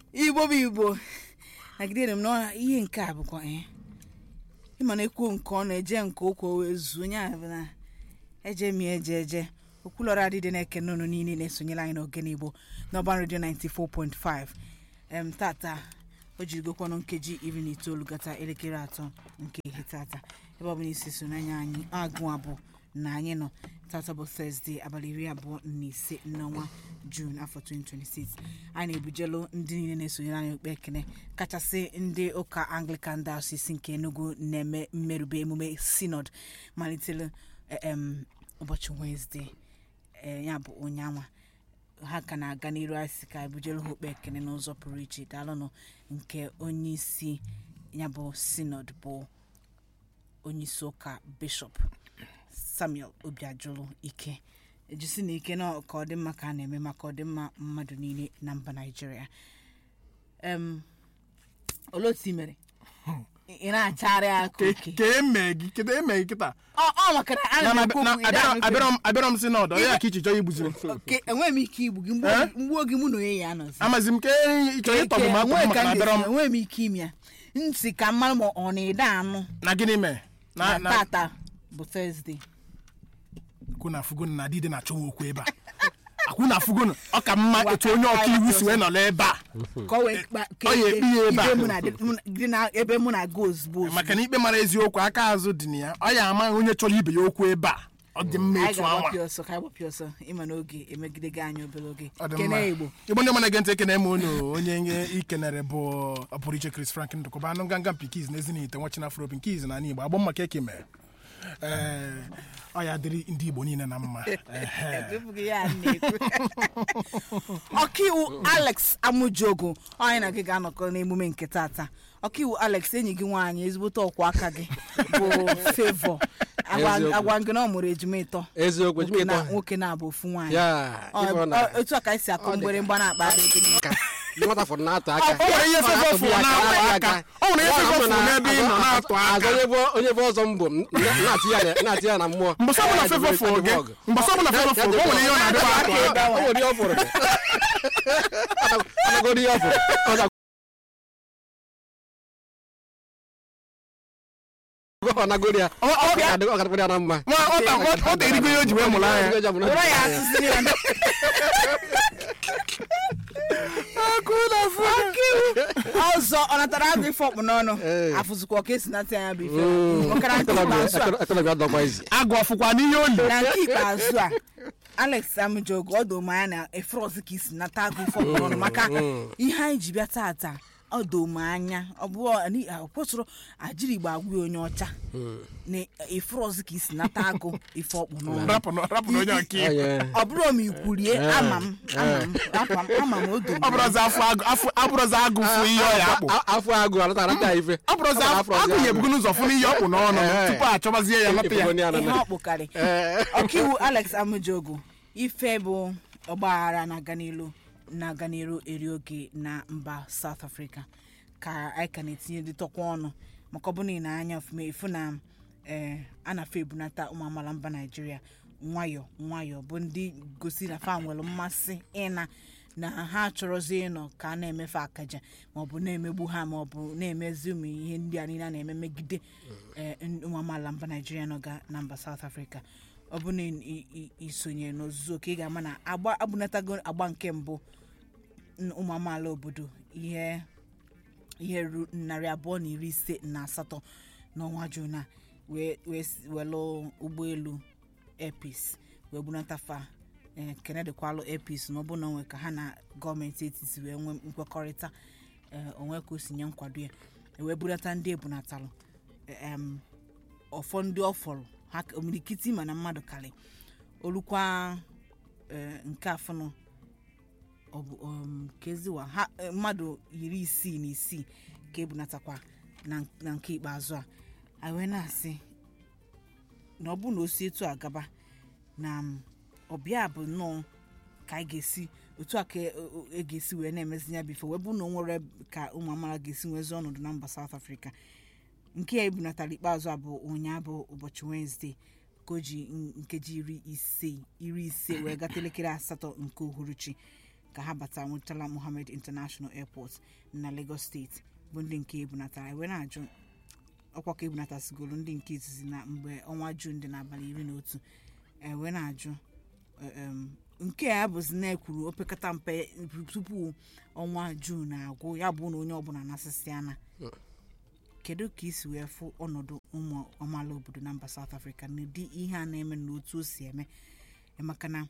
Igbo bụ Igbo nagidere m na ihe nke a bụkwa ịma na ekwu nke ọ na-eje nke okwu wee zuo onye ahụ na eje mi eje okwulọra adịdị na-eke n'ụnụ niile na-esonyere anyị n'oge n'Igbo n'Ọban Radio 94.5 tata o jiri gokwanụ nkeji 19 gata elekere 3 nke ihe tata ebe ọ bụ n'isi so n'anya anyị agụ abụ na anyị nọ tata bụ Thursday abalị 25 n'ọnwa June afọ 2026 anyị na-ebujelo ndị niile na-esonyere anyị okpe ekene kachasị ndị ụka Anglican Diocese nke Enugu na-eme mmerube emume Synod malitere ụbọchị Wednesday ya bụ ụnyaahụ ha ka na-aga n'iru asị ka ebujelo ha okpe ekene n'ụzọ pụrụ iche daalụnụ nke onye isi ya bụ Synod bụ onye isi ụka Bishop Samuel Obiajulu Ike ejisi na ike na ka ọ dị mma ka a na-eme maka ọ dị mma mmadụ niile na mba Naịjirịa oloti mere ị na-achara aka oke ka eme gị kịta ọ maka na a na-ekwu abịara m Synod onye ka ichichọ igbuzi enweghị m ike igbu gị mgbe oge mụ na onye ya anọzi amazi m ka ịchọrọ ịtọgbụ m akwa maka na abịara m enweghị m ike ime ya ntị ka mmadụ ma ọ na-ede anụ na gịnị mee na tata bụ Thursday akwụ na fugon na adịdị na-achọwa okwu ebe a akwụ na fugon ọ ka mma etu onye ọka iwu si wee nọrọ ebe a ka ọ wee ọ ya ekpe ya ebe a ebe mụ na go ozugbo maka na ikpe mara eziokwu aka azụ dị na ya ọ ya ama onye chọrọ ibe ya okwu ebe a ọ dị mma etu anwa ka agbapị ọsọ ịma n'oge emegide gị anyị obere oge kene Igbo ndị mana ege ntị ekene m onye ikenere bụ ọpụrụ iche Chris Frank Ndụkọba anụ nganga mpikiz na ezinite nwachina afropi nke izi na ala Igbo agbọ maka eke mere ọ ya dịrị ndị Igbo niile na mma ọkaiwu Alex Amujogu anyị na gị ga-anọkọ n'emume nke tata ọkaiwu Alex enyi gị nwaanyị ezigbote ọkwa aka gị bụ Favor agwa ngị na ọ mụrụ ejima ịtọ nwoke na-abụ ofu nwaanyị otu a ka esi akụ mgbere mgba na-akpa nwata fọrọ na-atụ aka o nwere ihe Favor fụrụ n'ebe ị nọ na-atụ aka onye bụ ọzọ mbụ na-atị ya na mmụọ mbọsọ bụ na Favor fụrụ gị mbọsọ bụ na Favor fụrụ o nwere ihe ọ na-adịkwa atụ aka o nwere ihe ọ fụrụ anagoro ihe ọ fụrụ ọ nagoro ya ọ ga-adịkwa ya na mma ọ erigo ihe o ji wee mụrụ anya ọzọ ọ natara agụ ife ọkpụ n'ọnụ afụzikwa ọka esi nata ya bụ ife agụ ọfụkwa n'ihe oli na nke ikpeazụ a Alex Amujogu ọdụmanya na efrozi ka isi nata agụ ife ọkpụ n'ọnụ maka ihe anyị ji bịa tata ọdụmanya ọ bụ kwụsịrị ajiri Igbo agwụ onye ọcha na efrozi ka isi nata agụ ife ọkpụ n'ọnụ ọ bụrụ m ikwurie ama m odo abụrụzi agụ fụ ihe ọ ya akpụ afọ agụ anata ife abụrụzi agụ na-ebugo n'ụzọ fụ n'ihe ọkpụ n'ọnụ tupu achọbazie ya nata ya ihe ọkpụkarị ọkaiwu Alex Amujogu ife bụ ọgbaghara na-aga n'iru eri oge na mba South Africa ka anyị ka na-etinye dị tọkwa ọnụ maka ọ bụ na anya ọfụma efu na a na-afe ebunata ụmụ amaala mba Naịjirịa nwayọ bụ ndị gosi na fa nwere mmasị ịna na ha chọrọzi ịnọ ka a na-emefe akaja maọbụ na-emegbu ha maọbụ na-emezi ụmụ ihe ndị a niile a na-eme megide ụmụ amaala mba Naịjirịa nọga na mba South Africa ọ bụ na isonye n'ozuzu oke ị ga-ama na abụnatago agba nke mbụ ụmụ amaala obodo ihe ruru 258 n'ọnwa June a wee welụ ụgbọelu Air Peace wee bunata fa kenedekwalụ Air Peace na ọ bụ na onwe ka ha na gọọmenti etiti wee nwee nkwekọrịta onwe ka o si nye nkwado ya wee bunata ndị ebunatalụ ọfọ ndị ọfọrọ ha omirikiti mana mmadụ karị olukwa nke afọnụ ọ bụ keziwa ha mmadụ 66 ka ebunatakwa na nke ikpeazụ a anyị wee na-asị na ọ bụ na o si etu agaba na ọbịa bụ nnọọ ka anyị ga-esi otu a ka e ga-esi wee na-emezi ya bifo wee bụ na o nwere ka ụmụ amaala ga-esi nwezi ọnọdụ na mba South Africa nke ya ebunatara ikpeazụ a bụ ụnyaahụ bụ ụbọchị Wednesday ka o ji nkeji 50 wee gata elekere 8 nke uhuruchi ka ha bata Murtala Mohammed International Airport na Lagos steeti bụ ndị nke ebunatara wee na-ajụ ọkwa ka ebunatasigolu ndị nke izizi na mgbe ọnwa Juun dị n'abalị 11 wee na-ajụ nke a bụzi na-ekwuru opekata mpe tupu ọnwa Juun agwụ ya bụ na onye ọbụla na-asịsị ana kedu ka isi wee fụ ọnọdụ ụmụ amaala obodo na mba South Africa n'ụdị ihe a na-eme n'otu o si eme maka na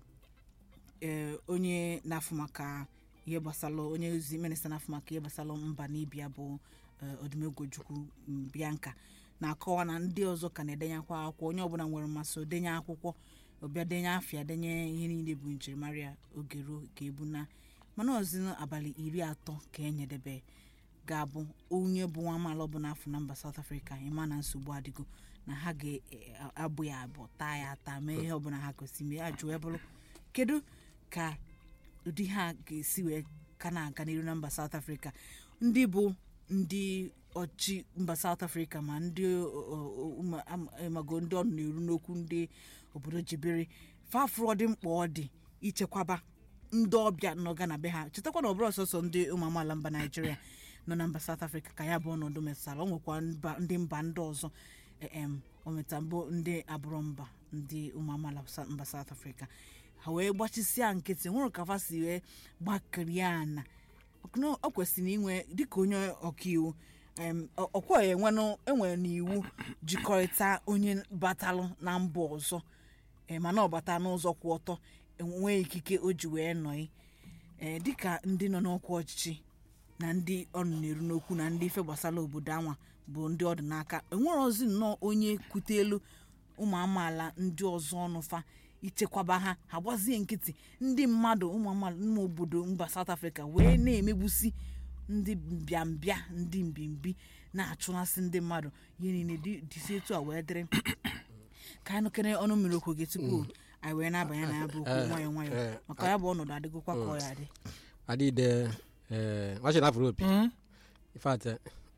onye na-afụ maka ihe gbasara onye ozi minista na-afụ maka ihe gbasara mba n'ibia bụ Odumegwu Bianca na-akọwa na ndị ọzọ ka na-edenyekwa akwụkwọ onye ọbụla nwere mmasị odenye akwụkwọ ọbịa denye afịa denye ihe niile bụ njirimara oge ruo ka ebuna mana ọzọ abalị 30 ka enyedebe ga-abụ onye bụ nwa amaala ọbụla afọ na mba South Africa ịma na nsogbu adịgo na ha ga-abụ ya abụ taa ya ata mee ihe ọbụla ha kwesịrị mee ajụ ebụrụ kedu ka ụdị ha ga-esi wee ka na-aga n'iru na mba South Africa ndị bụ ndị ọchị mba South Africa ma ndị mago ndị ọnụ na-eru n'okwu ndị obodo jibere fafụrụ dị mkpa ọ dị ichekwaba ndị ọbịa nọga na be ha chetakwa na ọ bụrụ ọsọsọ ndị ụmụ amaala mba Nigeria nọ na mba South Africa ka ya bụ ọnọdụ metụtara ọ nwekwa ndị mba ndị ọzọ o meta mbụ ndị abụrụ mba ndị ụmụ amaala mba South Africa ha wee gbachisịa nkịtị nwere ka fa si wee gbakịrịa ana ọ kwesịrị inwe dịka onye ọkaiwu ọkwa enwere n'iwu jikọrịta onye batalụ na mba ọzọ mana ọ bata n'ụzọ kwụ ọtọ enwee ikike o ji wee nọị dịka ndị nọ n'ọkwa ọchịchị na ndị ọnụ na-eru n'okwu na ndị ife gbasara obodo anwa bụ ndị ọdụ n'aka enwere ozi nnọọ onye kwutelu ụmụ amaala ndị ọzọ ọnụfa ichekwaba ha gbazie nkịtị ndị mmadụ ụmụ obodo mba South Africa wee na-emegbusi ndị mbịambịa ndị mbimbi na-achụnasị ndị mmadụ ihe niile dịsi etu a wee dịrị ka anyị nụkere ọnụ mmiri okwu gị tupu anyị wee na-abanye na ya bụ okwu nwayọọ nwayọọ maka ya bụ ọnọdụ adịgokwa ka ọ ya adị adịde nwachi na-afụrụ opi ifeatị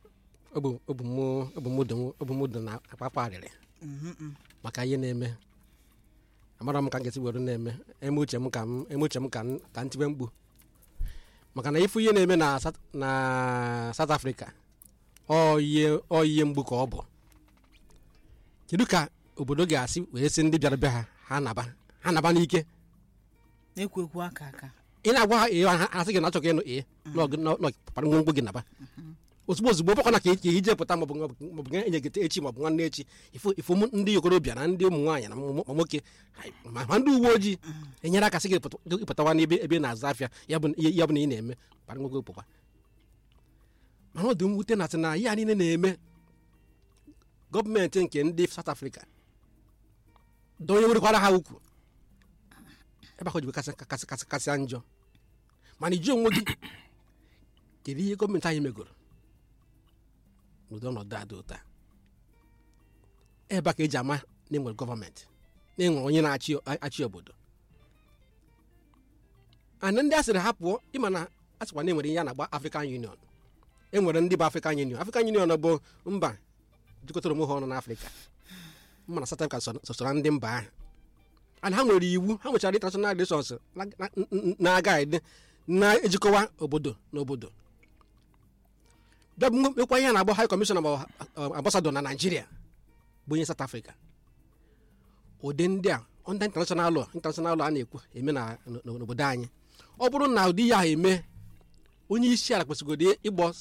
obumudo na akpakpa arịrị maka ihe na-eme amara m ka m ga-esi were na-eme eme uche m ka ntibe mkpu maka na ifu ihe na-eme na South Africa ọ ihe mgbu ka ọ bụ kedu ka obodo ga-asị wee sị ndị bịara be ha naba n'ike na-ekwu aka ị na-agwa ha asị gị na achọ ka ịnụ n'ọkpara ngwongwo gị naba ozugbo bụkwa na ka ije pụta maọbụ enye gị echi maọbụ nwanne echi ifu ndị okorobịa na ndị ụmụ nwaanyị na ma nwoke ma ndị uwe ojii enyere aka sị gị ịpụtawa n'ebe ebe na-azụ afịa ya bụ na ị na-eme kpara ngwongwo pụkwa mana ọ dị mwute na sị na ihe a niile na-eme gọọmenti nke ndị South Africa donye werekwara ha ukwu ebe ahụ jibe kasịa njọ mana iji onwe gị kedu ihe gọọmenti anyị megoro n'ụdị ọnọdụ adị ụta ebe a ka eji ama na enwere gọọmenti na enwere onye na-achị obodo ana ndị a sịrị ha pụọ ịma na a sịkwa na enwere ihe a na-agba African Union enwere ndị bụ African Union bụ mba jikọtara onwe ha ọnụ n'Afrịka mma na South Africa sosora ndị mba ahụ ana ha nwere iwu ha nwechara international relations na-aga na-ejikọwa obodo na obodo bịa mekwa ihe na-agbọ High Commissioner ma ambassador na Nigeria bụ onye South Africa ụdị ndị a under international law a na-ekwu eme n'obodo anyị ọ bụrụ na ụdị ya eme onye isi ala kwesịrị ịgbọ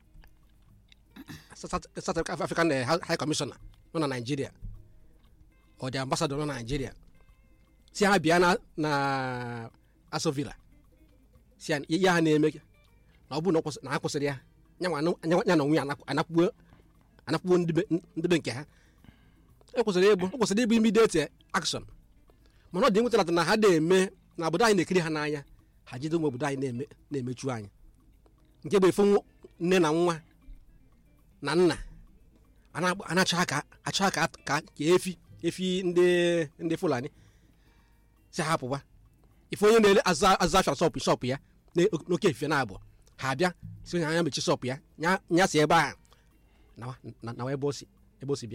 South African High Commissioner nọ na Nigeria ọ dị ambassador nọ na Nigeria si ha bịa na Aso Villa si ya ha na-eme na ọ bụrụ na ha kwụsịrị ya ya na onwe ya anakpuo ndị be nke ha ekwesịrị ịbụ immediate action mana ọ dị nwetara na ha na-eme na obodo anyị na-ekiri ha n'anya ha jide ụmụ obodo anyị na-emechu anyị nke bụ efu nne na nwa na nna anacha aka ka efi ndị Fulani si hapụwa ife onye na-ele azụ afịa shọpụ ya n'oke efife na-abụ ha bịa si onye anya mechi shọpụ ya nya si ebe a na ebe o si bịa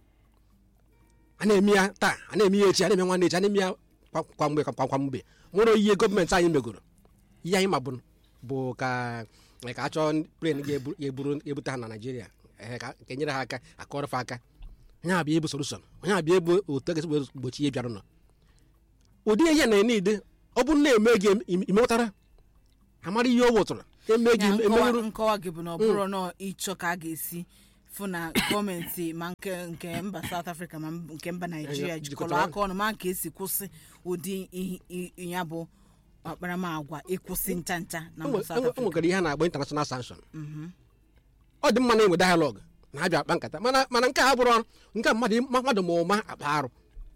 a na-eme ya taa a na-eme ya echi a na-eme nwanne echi a na-eme ya kwa mgbe nwere ihe gọọmenti anyị megoro ihe anyị ma bụ ka a chọọ plen ga-ebute ha na Naịjirịa ka enyere ha aka akọrọfe aka onye abịa ebu solushon onye abịa ebu otu a ga-esi gbochi ihe bịara nọ ụdị ihe na-ene ide ọ bụrụ na-eme gị imewụtara amara ihe ọ wụtara eme gị emewuru nkọwa gị bụ na ọ bụrụ na ịchọ ka a ga-esi fụ na gọọmenti ma nke mba South Africa ma nke mba Naịjirịa jikọrọ aka ọnụ ma ka esi kwụsị ụdị ya bụ akparamagwa ịkwụsị ncha na mba South Africa. O nwegara ihe a na-agba international sanction ọ dị mma na-enwe dialogue na-abịa akpa nkata mana nke a bụrụ ọrụ nke mmadụ ma ụma akpa arụ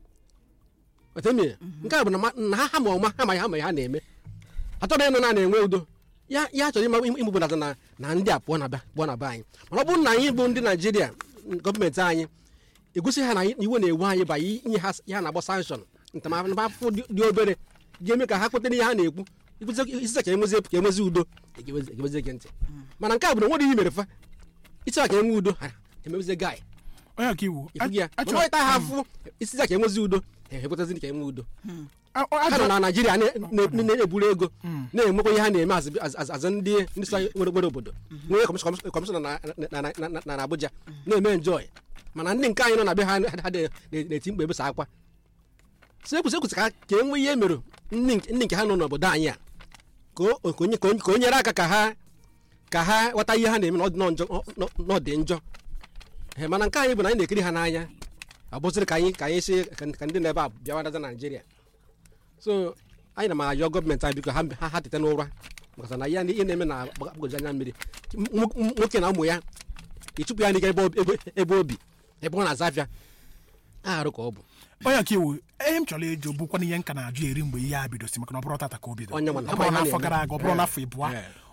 nke a bụ na ha ma ụma ha ma ha na-eme achọrọ ịnụ na na-enwe udo ya chọrọ imụbụnata na ndị a pụọ na be anyị mana ọ bụrụ na anyị bụ ndị Naịjirịa gọọmenti anyị egosi ha na iwe na-ewu anyị ba inye ha na-agba sanshọn ntaramahụhụ dị obere ga-eme ka ha kwetara ihe ha na-ekwu isi ka enwezi udo egewezi gị ntị mana nke a bụ na nwere ihe mere fa isi ka enwe udo ha emewezi gaị onye ọka iwu ịta ha afụ isi ka enwezi udo ekwetazi ka enwe udo ha nọ na Naịjirịa na-eburu ego na-enwekwa ihe ha na-eme azụ ndị nwere obodo nwee kọmishọna na Abuja na-eme njọị mana ndị nke anyị nọ na be ha na-eti mkpa ebesa akwa si ekwesị ka e nwee ihe mere ndị nke ha nọ n'obodo anyị a ka o nyere aka ka ha ghọta ihe ha na-eme n'ọdị njọ mana nke anyị bụ na anyị na-ekiri ha n'anya abụzịrị ka anyị si ka ndị na-ebe a bịawa na Naịjirịa so anyị na m ayọ gọọmenti anyị biko ha tete n'ụra maka na ya ihe na-eme na agbagoju anya mmiri nwoke na ụmụ ya ịchụpụ ya n'ike ebe obi ebe ọ na-aza afịa arụ ka ọ bụ onye ọka iwu ihe m chọrọ ịjụ bụkwa ihe nka na-ajụ eri mgbe ihe a bidosi maka na ọ bụrụ tata ka o bido ọ bụrụ n'afọ gara aga ọ bụrụ n'afọ ịbụa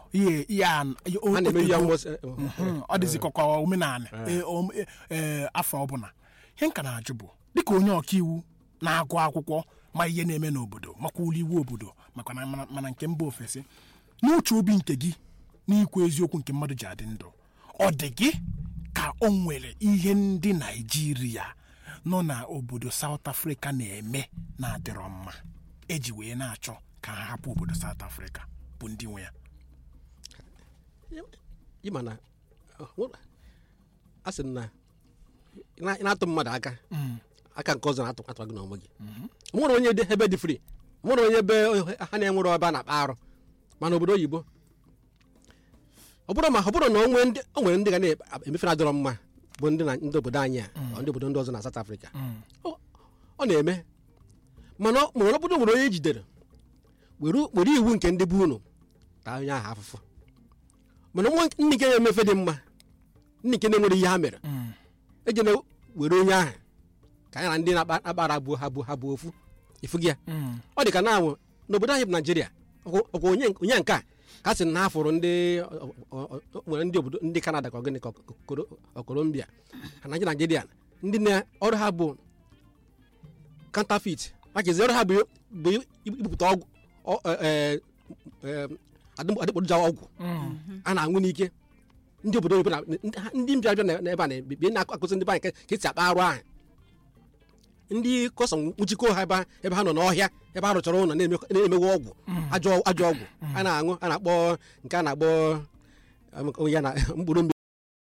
ọ dịzikọkwa omenala afọ ọbụla ihe nka na-ajụ bụ dịka onye ọka iwu na-agụ akwụkwọ ma ihe na-eme n'obodo makwa ụlọ iwu obodo mana nke mba ofesi n'uche obi nke gị n'ikwu eziokwu nke mmadụ ji adị ndụ ọ dị gị ka o nwere ihe ndị Naịjirịa nọ na obodo South Africa na-eme na-adịrọ mma eji wee na-achọ ka ha hapụ obodo South Africa bụ ndị nwe ya ịma na a sị na na-atụ mmadụ aka nke ọzọ na-atụ gị n'onwe gị nwere onye ebe dị free nwere onye ebe ha na-enwere ọba na-akpa arụ mana obodo oyibo ọ bụrụ na o nwere ndị ga na-emefe na-adọrọ mma bụ ndị obodo anyị a ndị obodo ndị ọzọ na South Africa ọ na-eme mana obodo nwere onye ejidere were iwu nke ndị bụ unu taa onye ahụ afụfụ mana ndị nke na-emefe dị mma ndị nke na-enwere ihe ha mere ejena were onye ahụ ka anyị na ndị na-akpara ha bụ ofu ifu gị ya ọ dị ka na-anwụ n'obodo anyị bụ Naịjirịa ọkwa onye nke a ka sị na ha fụrụ nwere ndị obodo ndị Canada ka ọgịnị ka Colombia ha na Naịjirịa ndị ọrụ ha bụ counterfeit maka ezi ọrụ ha bụ ibupụta ọgwụ adịgboroja ọgwụ a na-aṅụ n'ike ndị obodo oyibo ndị mbịabịa n'ebe a na-ebi na-akụzi ndị be anyị ka esi akpa arụ ahụ ndị kọsọm nwụchikọ ha ebe ha nọ n'ọhịa ebe ha rụchara ụlọ na-emewe ọgwụ ajọ ọgwụ a na-aṅụ a na-akpọ nke a na-akpọ ya na mkpụrụ mmiri